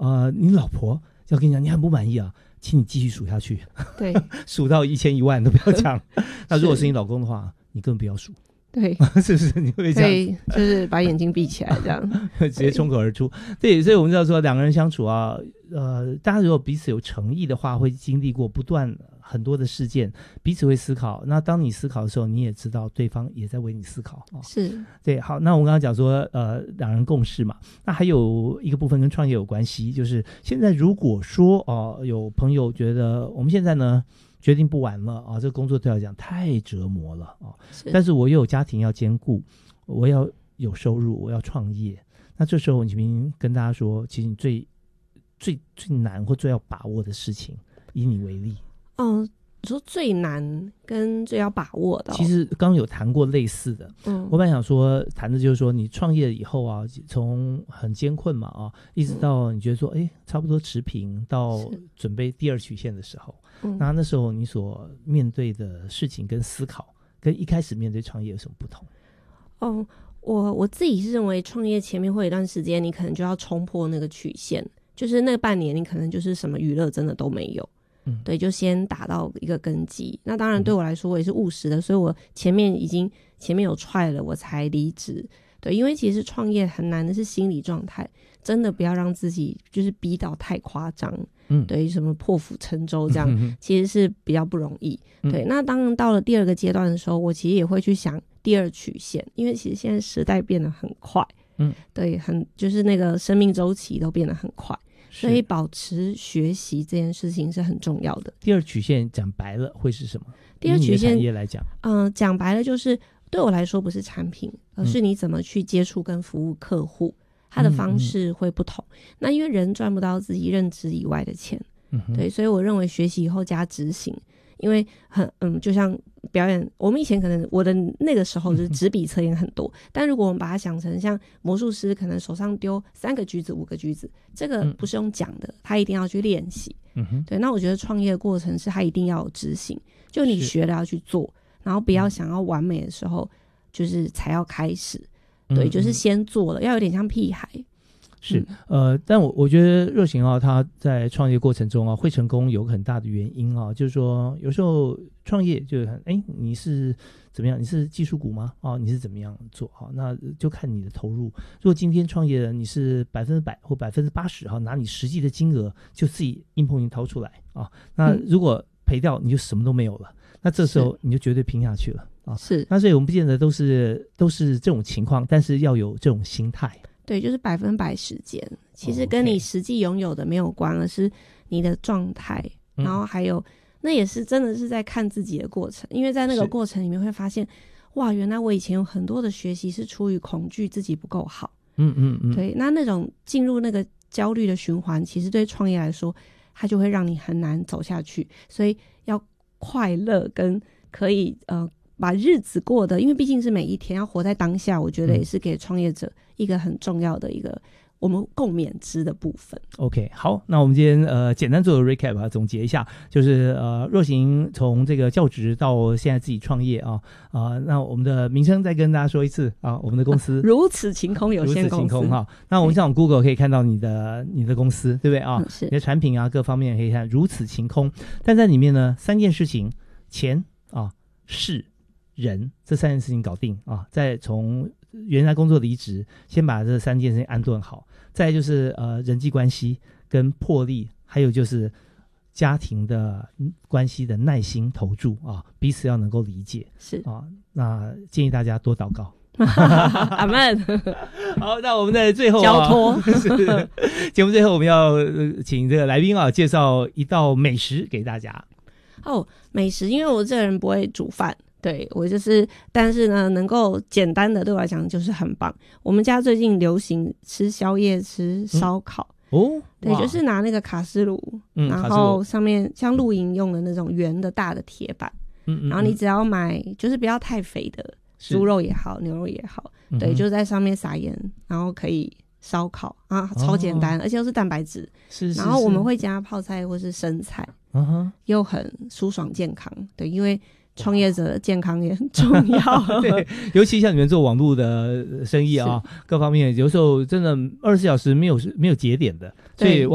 你老婆要跟你讲你很不满意啊，请你继续数下去， 对， 数到1000、10000都不要讲。那如果是你老公的话，你根本不要数。 对， 是不是你会这样？ 对，就是把眼睛闭起来这样， 直接冲口而出。对，所以我们知道说两个人相处啊，大家如果彼此有诚意的话，会经历过不断很多的事件，彼此会思考。那当你思考的时候，你也知道对方也在为你思考啊。 是， 对。好，那我们刚刚讲说，两人共事嘛，那还有一个部分跟创业有关系，就是现在如果说有朋友觉得我们现在呢决定不玩了啊，这个工作对我来讲太折磨了啊，但是我又有家庭要兼顾，我要有收入，我要创业。那这时候你明跟大家说，其实你最难或最要把握的事情，以你为例。 你说最难跟最要把握的， 其实刚有谈过类似的。我本来想说谈的就是说你创业以后啊，从很艰困嘛啊，一直到你觉得说差不多持平，到准备第二曲线的时候，那时候你所面对的事情跟思考跟一开始面对创业有什么不同？ 我自己是认为创业前面会有一段时间你可能就要冲破那个曲线，就是那半年你可能就是什么娱乐真的都没有。对，就先打到一个根基。那当然对我来说我也是务实的，所以我前面有踹了我才离职。对，因为其实创业很难的是心理状态，真的不要让自己就是逼到太夸张。对，什么破釜沉舟这样其实是比较不容易。对，那当然到了第二个阶段的时候，我其实也会去想第二曲线，因为其实现在时代变得很快。对，就是那个生命周期都变得很快，所以保持学习这件事情是很重要的。 第二曲线讲白了会是什么？ 第二曲线产业来讲， 讲白了就是对我来说不是产品，而是你怎么去接触跟服务客户，它的方式会不同。那因为人赚不到自己认知以外的钱，对，所以我认为学习以后加执行，因为就像表演，我们以前可能我的那个时候就是纸笔测验很多，但如果我们把它想成像魔术师可能手上丢3个橘子5个橘子，这个不是用讲的，他一定要去练习。对，那我觉得创业的过程是他一定要有执行，就你学了要去做，然后不要想要完美的时候就是才要开始。对，就是先做了，要有点像屁孩。 是，但我觉得热行啊，他在创业过程中啊会成功有很大的原因啊，就是说有时候创业就是你是怎么样？你是技术股吗？你是怎么样做？那就看你的投入。如果今天创业你是100%或80%拿你实际的金额就自己硬碰硬掏出来啊，那如果赔掉你就什么都没有了，那这时候你就绝对拼下去了啊。是，那所以我们不见得都是这种情况，但是要有这种心态。 对，就是100%时间，其实跟你实际拥有的没有关，而是你的状态，然后还有那也是真的是在看自己的过程，因为在那个过程里面会发现，哇，原来我以前有很多的学习是出于恐惧自己不够好。对，那种进入那个焦虑的循环，其实对创业来说，它就会让你很难走下去，所以要快乐跟可以把日子过得，因为毕竟是每一天要活在当下，我觉得也是给创业者一个很重要的一个我们共勉之的部分。 OK， 好，那我们今天简单做个 recap 啊，总结一下，就是若行从这个教职到现在自己创业那我们的名称再跟大家说一次啊，我们的公司如此晴空有限公司。如此晴空哈，那我们上 Google 可以看到你的公司，对不对啊？ 是你的产品啊，各方面可以看如此晴空，但在里面呢3件事情，钱事人，这3件事情搞定啊，再从原来工作离职，先把这3件事情安顿好，再来就是人际关系跟魄力，还有就是家庭的关系的耐心投注啊，彼此要能够理解。 是啊， 那建议大家多祷告。 阿们。 好，那我们在最后交托节目最后我们要请这个来宾介绍一道美食给大家。 美食，因为我这个人不会煮饭，对，我但是呢能够简单的对我来讲就是很棒。我们家最近流行吃宵夜，吃烧烤。对，就是拿那个卡式炉，然后上面像露营用的那种圆的大的铁板，然后你只要买就是不要太肥的猪肉也好牛肉也好，对，就在上面撒盐，然后可以烧烤啊，超简单，而且又是蛋白质，然后我们会加泡菜或是生菜，又很舒爽健康。对，因为创业者的健康也很重要。 对，尤其像你们做网络的生意各方面有时候真的24小时没有节点的，所以